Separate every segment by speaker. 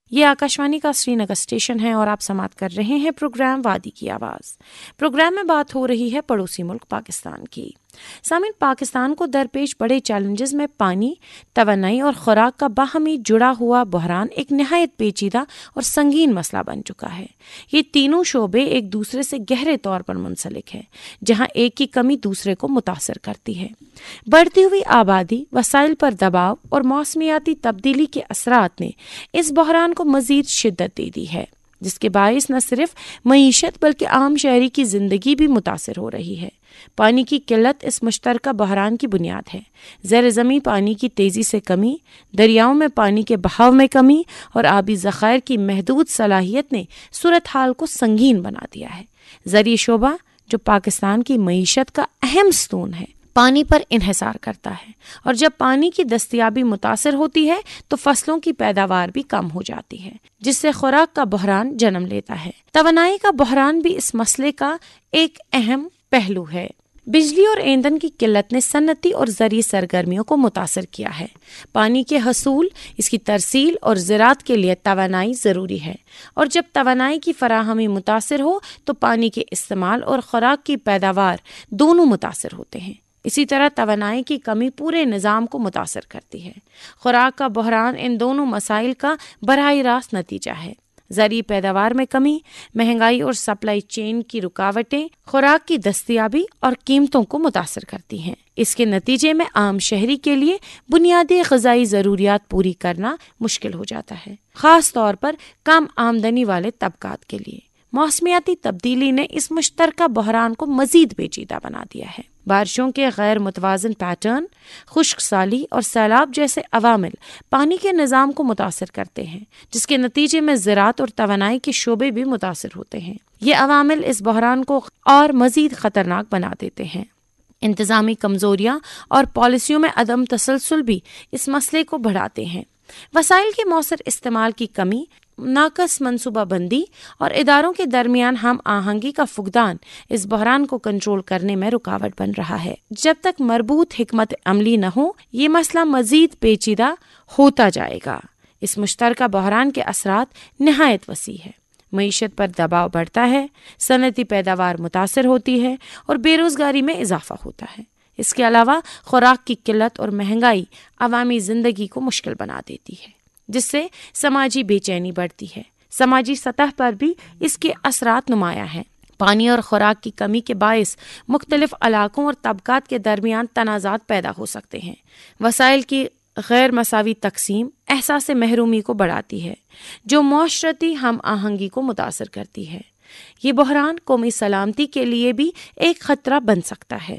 Speaker 1: یہ آکاشوانی کا سری نگر اسٹیشن ہے اور آپ سماعت کر رہے ہیں پروگرام وادی کی آواز۔ پروگرام میں بات ہو رہی ہے پڑوسی ملک پاکستان کی۔ سامعین، پاکستان کو درپیش بڑے چیلنجز میں پانی، توانائی اور خوراک کا باہمی جڑا ہوا بحران ایک نہایت پیچیدہ اور سنگین مسئلہ بن چکا ہے۔ یہ تینوں شعبے ایک دوسرے سے گہرے طور پر منسلک ہیں، جہاں ایک کی کمی دوسرے کو متاثر کرتی ہے۔ بڑھتی ہوئی آبادی، وسائل پر دباؤ اور موسمیاتی تبدیلی کے اثرات نے اس بحران کو مزید شدت دے دی ہے، جس کے باعث نہ صرف معیشت بلکہ عام شہری کی زندگی بھی متاثر ہو رہی ہے۔ پانی کی قلت اس مشترکہ بحران کی بنیاد ہے۔ زیر زمین پانی کی تیزی سے کمی، دریاؤں میں پانی کے بہاؤ میں کمی اور آبی ذخائر کی محدود صلاحیت نے صورتحال کو سنگین بنا دیا ہے۔ زرعی شعبہ، جو پاکستان کی معیشت کا اہم ستون ہے، پانی پر انحصار کرتا ہے، اور جب پانی کی دستیابی متاثر ہوتی ہے تو فصلوں کی پیداوار بھی کم ہو جاتی ہے، جس سے خوراک کا بحران جنم لیتا ہے۔ توانائی کا بحران بھی اس مسئلے کا ایک اہم پہلو ہے۔ بجلی اور ایندھن کی قلت نے صنعتی اور زرعی سرگرمیوں کو متاثر کیا ہے۔ پانی کے حصول، اس کی ترسیل اور زراعت کے لیے توانائی ضروری ہے، اور جب توانائی کی فراہمی متاثر ہو تو پانی کے استعمال اور خوراک کی پیداوار دونوں متاثر ہوتے ہیں۔ اسی طرح توانائی کی کمی پورے نظام کو متاثر کرتی ہے۔ خوراک کا بحران ان دونوں مسائل کا براہ راست نتیجہ ہے۔ زرعی پیداوار میں کمی، مہنگائی اور سپلائی چین کی رکاوٹیں خوراک کی دستیابی اور قیمتوں کو متاثر کرتی ہیں۔ اس کے نتیجے میں عام شہری کے لیے بنیادی غذائی ضروریات پوری کرنا مشکل ہو جاتا ہے، خاص طور پر کم آمدنی والے طبقات کے لیے۔ موسمیاتی تبدیلی نے اس مشترکہ بحران کو مزید پیچیدہ بنا دیا ہے۔ بارشوں کے غیر متوازن پیٹرن، خشک سالی اور سیلاب جیسے عوامل پانی کے نظام کو متاثر کرتے ہیں، جس کے نتیجے میں زراعت اور توانائی کے شعبے بھی متاثر ہوتے ہیں۔ یہ عوامل اس بحران کو اور مزید خطرناک بنا دیتے ہیں۔ انتظامی کمزوریاں اور پالیسیوں میں عدم تسلسل بھی اس مسئلے کو بڑھاتے ہیں۔ وسائل کے مؤثر استعمال کی کمی، ناقص منصوبہ بندی اور اداروں کے درمیان ہم آہنگی کا فقدان اس بحران کو کنٹرول کرنے میں رکاوٹ بن رہا ہے۔ جب تک مربوط حکمت عملی نہ ہو، یہ مسئلہ مزید پیچیدہ ہوتا جائے گا۔ اس مشترکہ بحران کے اثرات نہایت وسیع ہے۔ معیشت پر دباؤ بڑھتا ہے، صنعتی پیداوار متاثر ہوتی ہے اور بے روزگاری میں اضافہ ہوتا ہے۔ اس کے علاوہ خوراک کی قلت اور مہنگائی عوامی زندگی کو مشکل بنا دیتی ہے، جس سے سماجی بے چینی بڑھتی ہے۔ سماجی سطح پر بھی اس کے اثرات نمایاں ہیں۔ پانی اور خوراک کی کمی کے باعث مختلف علاقوں اور طبقات کے درمیان تنازعات پیدا ہو سکتے ہیں۔ وسائل کی غیر مساوی تقسیم احساس محرومی کو بڑھاتی ہے، جو معاشرتی ہم آہنگی کو متاثر کرتی ہے۔ یہ بحران قومی سلامتی کے لیے بھی ایک خطرہ بن سکتا ہے۔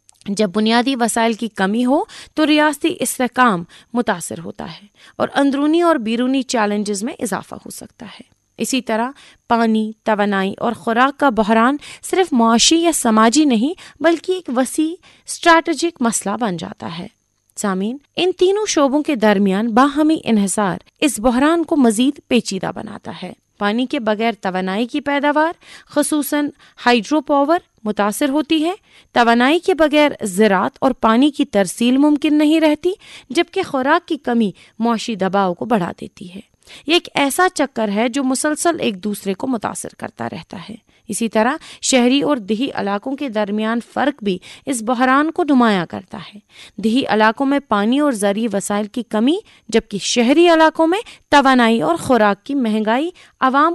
Speaker 1: جب بنیادی وسائل کی کمی ہو تو ریاستی استحکام متاثر ہوتا ہے اور اندرونی اور بیرونی چیلنجز میں اضافہ ہو سکتا ہے۔ اسی طرح پانی، توانائی اور خوراک کا بحران صرف معاشی یا سماجی نہیں بلکہ ایک وسیع اسٹریٹجک مسئلہ بن جاتا ہے۔ سامعین، ان تینوں شعبوں کے درمیان باہمی انحصار اس بحران کو مزید پیچیدہ بناتا ہے۔ پانی کے بغیر توانائی کی پیداوار، خصوصاً ہائیڈرو پاور، متاثر ہوتی ہے۔ توانائی کے بغیر زراعت اور پانی کی ترسیل ممکن نہیں رہتی، جبکہ خوراک کی کمی معاشی دباؤ کو بڑھا دیتی ہے۔ یہ ایک ایسا چکر ہے جو مسلسل ایک دوسرے کو متاثر کرتا رہتا ہے۔ اسی طرح شہری اور دیہی علاقوں کے درمیان فرق بھی اس بحران کو نمایاں کرتا ہے۔ دیہی علاقوں میں پانی اور زرعی وسائل کی کمی، جبکہ شہری علاقوں میں توانائی اور خوراک کی مہنگائی عوام